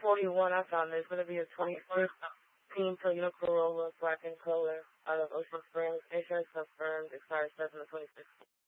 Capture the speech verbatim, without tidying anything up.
forty-one I found there's going to be a twenty fourteen Toyota Corolla black in color out of Ocean Springs. Insurance confirmed. Expires seven of twenty-six.